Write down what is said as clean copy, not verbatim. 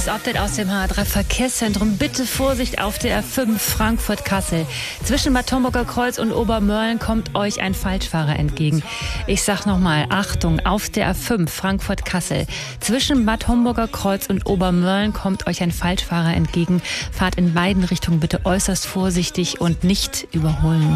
Neues Update aus dem H3-Verkehrszentrum. Bitte Vorsicht auf der A5 Frankfurt-Kassel. Zwischen Bad Homburger Kreuz und Obermörlen kommt euch ein Falschfahrer entgegen. Ich sag nochmal, Achtung, auf der A5 Frankfurt-Kassel. Zwischen Bad Homburger Kreuz und Obermörlen kommt euch ein Falschfahrer entgegen. Fahrt in beiden Richtungen bitte äußerst vorsichtig und nicht überholen.